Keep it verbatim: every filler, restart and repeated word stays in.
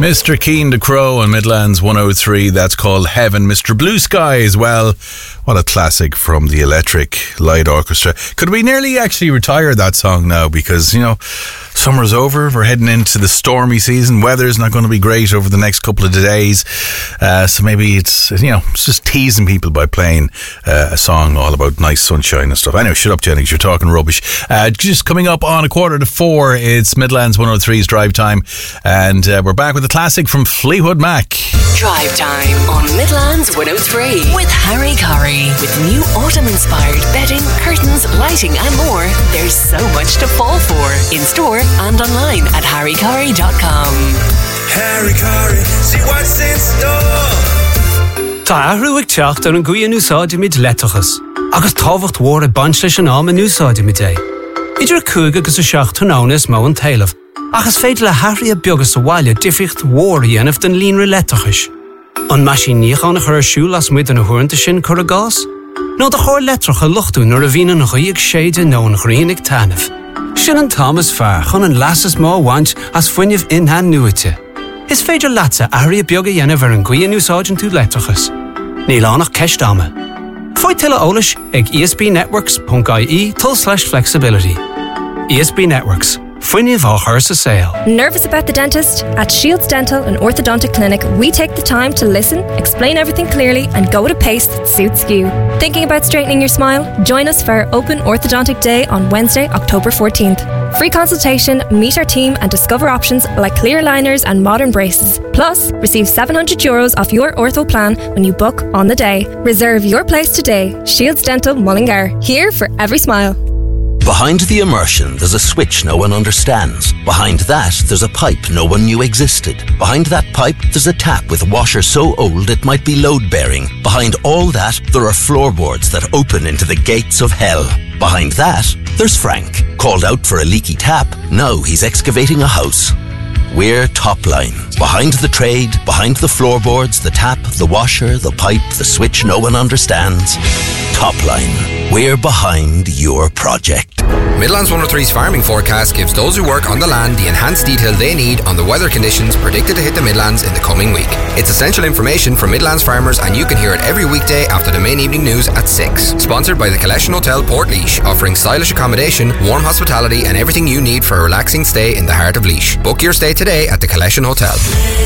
Mister Keen the Crow on Midlands one oh three. That's called Heaven. Mister Blue Sky as well. What a classic from the Electric Light Orchestra. Could we nearly actually retire that song now? Because, you know, summer's over. We're heading into the stormy season. Weather's not going to be great over the next couple of days. Uh, so maybe it's, you know, it's just teasing people by playing uh, a song all about nice sunshine and stuff. Anyway, shut up, Jennings. You're talking rubbish. Uh, just coming up on a quarter to four, it's Midlands one oh three's Drive Time. And uh, we're back with a classic from Fleetwood Mac. Drive Time on Midlands one oh three with Harry Curry. With new autumn-inspired bedding, curtains, lighting and more, there's so much to fall for. In store and online at harry curry dot com. Harry Curry, see what's in store. Tá ahrúig teacht ar an gcuian úsáide mid letachas, agus táhacht mhór a bant leis an am an úsáide mid é. Idir cúig agus a seach tunónas mó an taileh, agus féidir le Harry a beagas a bhaile difricht mhór dhéanamh den línre letachas. An maisiníoch an a chur siúil as muid an a thuairinta sin chur a gás? nó de chóir letrach a luchtú nuair a bhíonn an chuíoch séide nó an ghrianig tanamh. Sin an Thomas fear chun an lasas má bhaint as fuinneamh inhan nuaite. Is féidir leatsa airí a beag a dhéanamh ar an gcuian úsáidin tú letrachas. Níl annach ceist ama. Fáid tuile eolais ag e s b networks dot i e tull slash flexibility. E S B Networks. Fuinneamh á chur sa saol. Nervous about the dentist? At Shields Dental and Orthodontic Clinic, we take the time to listen, explain everything clearly, and go at a pace that suits you. Thinking about straightening your smile? Join us for our open Orthodontic Day on Wednesday, October fourteenth. Free consultation, meet our team, and discover options like clear aligners and modern braces. Plus, receive seven hundred euros off your ortho plan when you book on the day. Reserve your place today. Shields Dental Mullingar, here for every smile. Behind the immersion, there's a switch no one understands. Behind that, there's a pipe no one knew existed. Behind that pipe, there's a tap with a washer so old it might be load-bearing. Behind all that, there are floorboards that open into the gates of hell. Behind that, there's Frank. Called out for a leaky tap, now he's excavating a house. We're Topline. Behind the trade, behind the floorboards, the tap, the washer, the pipe, the switch no one understands. Topline. We're behind your project. Midlands one oh three's farming forecast gives those who work on the land the enhanced detail they need on the weather conditions predicted to hit the Midlands in the coming week. It's essential information from Midlands farmers, and you can hear it every weekday after the main evening news at six. Sponsored by the Collection Hotel Portlaoise, offering stylish accommodation, warm hospitality and everything you need for a relaxing stay in the heart of Laois. Book your stay today at the Collection Hotel.